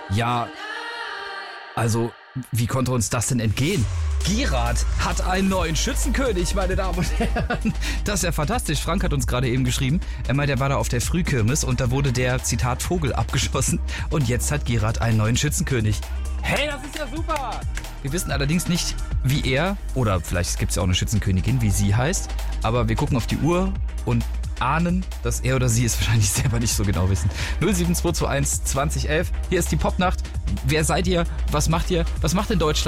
Ja, also, wie konnte uns das denn entgehen? Gerard hat einen neuen Schützenkönig, meine Damen und Herren. Das ist ja fantastisch. Frank hat uns gerade eben geschrieben. Er meint, er war da auf der Frühkirmes und da wurde der, Zitat, Vogel abgeschossen. Und jetzt hat Gerard einen neuen Schützenkönig. Hey, das ist ja super! Wir wissen allerdings nicht, wie er, oder vielleicht gibt es ja auch eine Schützenkönigin, wie sie heißt. Aber wir gucken auf die Uhr und ahnen, dass er oder sie es wahrscheinlich selber nicht so genau wissen. 07221 2011. Hier ist die Popnacht. Wer seid ihr? Was macht ihr? Was macht in Deutschland?